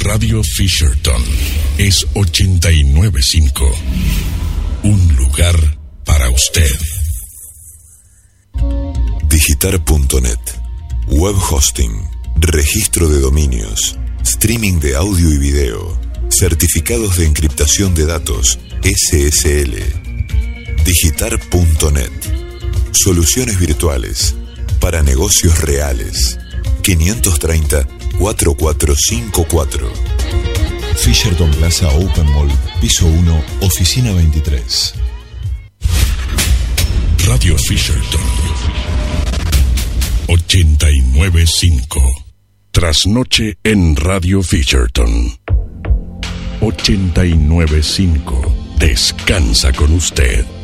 Radio Fisherton es 89.5. Un lugar para usted. Digitar.net. Web hosting, registro de dominios, streaming de audio y video, certificados de encriptación de datos, SSL. Digitar.net. Soluciones virtuales para negocios reales. 530-4454. Fisherton Plaza Open Mall, piso 1, oficina 23. Radio Fisherton 89.5. Trasnoche en Radio Fisherton 89.5. Descansa con usted.